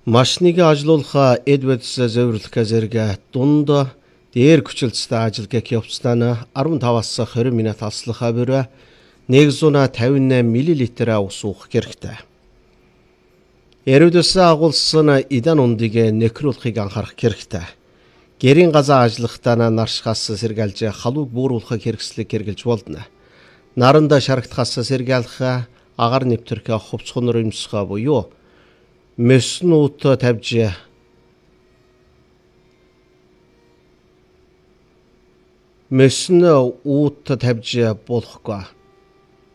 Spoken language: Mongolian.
Машиныг ажилуулах Эдвардс зөвөрлөх зэрэг дунд дээр хүчилттэй ажиллагааг явуулснаа 15-аас 20 минут алслах авир 158 мл ус уух хэрэгтэй. Эрүүдэс агуулсан идан ундыг некруулахыг анхаарах хэрэгтэй. Гэрийн газар ажиллахдаа наршихаас сэргээлж халууг бууруулах хэрэгслийг хэрэгжилж болно. Наранд шарагдахаас сэргээлэх агаар нэвтрэх хувцхонор юмсах буюу мөсөн ут тавьж болохгүй.